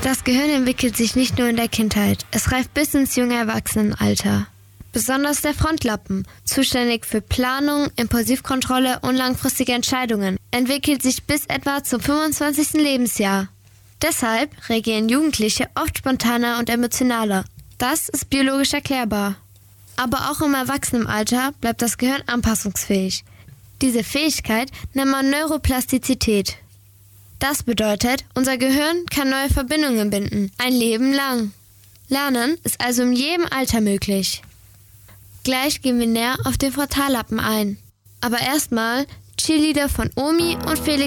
Das Gehirn entwickelt sich nicht nur in der Kindheit, es reift bis ins junge Erwachsenenalter. Besonders der Frontlappen, zuständig für Planung, Impulsivkontrolle und langfristige Entscheidungen, entwickelt sich bis etwa zum 25. Lebensjahr. Deshalb reagieren Jugendliche oft spontaner und emotionaler. Das ist biologisch erklärbar. Aber auch im Erwachsenenalter bleibt das Gehirn anpassungsfähig. Diese Fähigkeit nennt man Neuroplastizität. Das bedeutet, unser Gehirn kann neue Verbindungen binden, ein Leben lang. Lernen ist also in jedem Alter möglich. Gleich gehen wir näher auf den Frontallappen ein. Aber erstmal Cheerleader von Omi und Felix